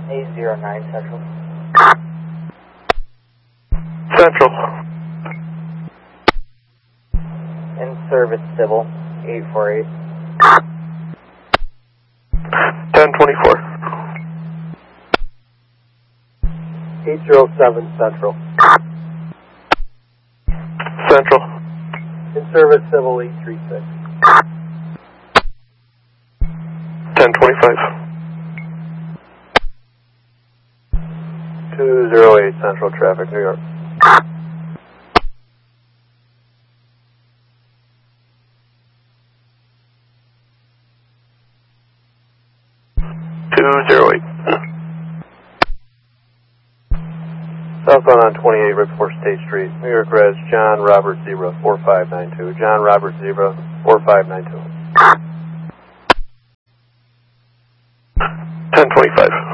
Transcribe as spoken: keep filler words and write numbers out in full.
eight zero nine Central. Central. In service civil, eight four eight. ten twenty-four. eight zero seven Central. Central. In service civil, eight three six. ten twenty-five. two zero eight Central traffic, New York. two zero eight. Southbound on twenty-eight, Ripford State Street, New York Res, John Robert Zebra, four five nine two. John Robert Zebra, four five nine two. ten twenty-five.